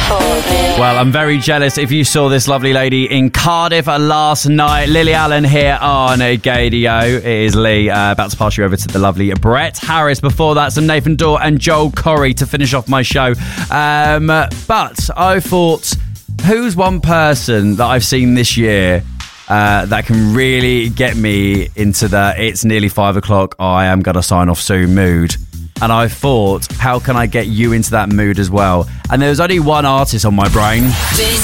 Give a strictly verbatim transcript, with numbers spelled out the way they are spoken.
Well, I'm very jealous if you saw this lovely lady in Cardiff last night. Lily Allen here on Gaydio. It is Lee, uh, about to pass you over to the lovely Brett Harris. Before that, some Nathan Dorr and Joel Corry to finish off my show. Um, but I thought, who's one person that I've seen this year uh, that can really get me into the it's nearly five o'clock, I am going to sign off soon mood? And I thought, how can I get you into that mood as well? And there was only one artist on my brain. This